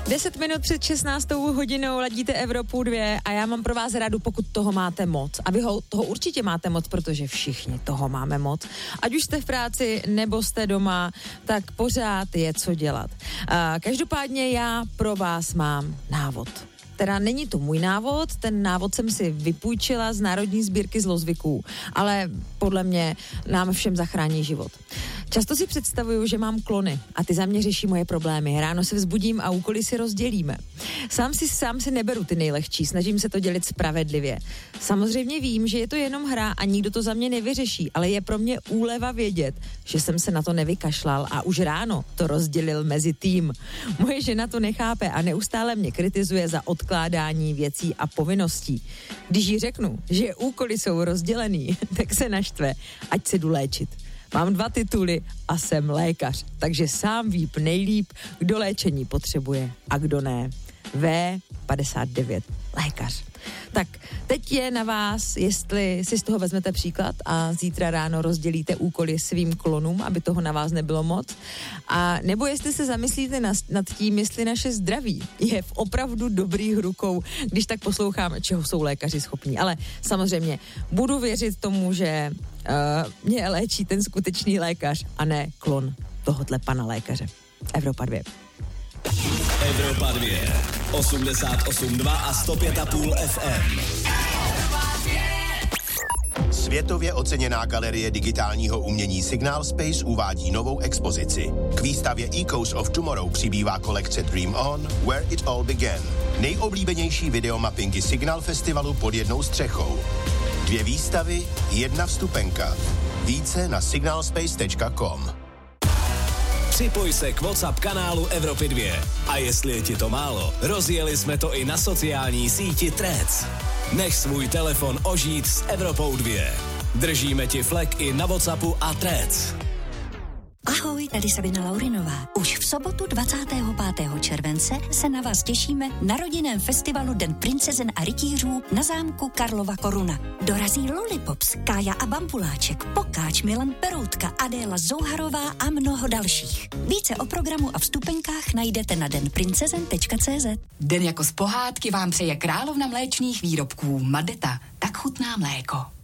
10 minut před 16. hodinou ladíte Evropu 2 a já mám pro vás radu, pokud toho máte moc. A vy toho určitě máte moc, protože všichni toho máme moc. Ať už jste v práci nebo jste doma, tak pořád je co dělat. Každopádně já pro vás mám návod. Teda není to můj návod, ten návod jsem si vypůjčila z Národní sbírky zlozvyků, ale podle mě nám všem zachrání život. Často si představuju, že mám klony a ty za mě řeší moje problémy. Ráno se vzbudím a úkoly si rozdělíme. Sám si neberu ty nejlehčí, snažím se to dělit spravedlivě. Samozřejmě vím, že je to jenom hra a nikdo to za mě nevyřeší, ale je pro mě úleva vědět, že jsem se na to nevykašlal a už ráno to rozdělil mezi tým. Moje žena to nechápe a neustále mě kritizuje za odkládání věcí a povinností. Když jí řeknu, že úkoly jsou rozdělený, tak se naštve, ať se jdu léčit. Mám 2 tituly a jsem lékař, takže sám ví nejlíp, kdo léčení potřebuje a kdo ne. V59, lékař. Tak, teď je na vás, jestli si z toho vezmete příklad a zítra ráno rozdělíte úkoly svým klonům, aby toho na vás nebylo moc. A nebo jestli se zamyslíte nad tím, jestli naše zdraví je v opravdu dobrých rukou, když tak posloucháme, čeho jsou lékaři schopní. Ale samozřejmě budu věřit tomu, že mě léčí ten skutečný lékař a ne klon tohohle pana lékaře. Evropa 2. Evropa 2, 88,2 a 105,5 FM. Světově oceněná galerie digitálního umění Signal Space uvádí novou expozici. K výstavě Echoes of Tomorrow přibývá kolekce Dream On, Where It All Began. Nejoblíbenější videomappingy Signal Festivalu pod jednou střechou. 2 výstavy, 1 vstupenka. Více na signalspace.com. Připoj se k WhatsApp kanálu Evropy 2. A jestli je ti to málo, rozjeli jsme to i na sociální síti Threads. Nech svůj telefon ožít s Evropou 2. Držíme ti flek i na WhatsAppu a Threads. Ahoj, tady Sabina Laurinová. Už v sobotu 25. července se na vás těšíme na rodinném festivalu Den princezen a rytířů na zámku Karlova Koruna. Dorazí Lollipops, Kája a Bambuláček, Pokáč, Milan Peroutka, Adéla Zouharová a mnoho dalších. Více o programu a vstupenkách najdete na denprincezen.cz. Den jako z pohádky vám přeje královna mléčných výrobků Madeta. Tak chutná mléko.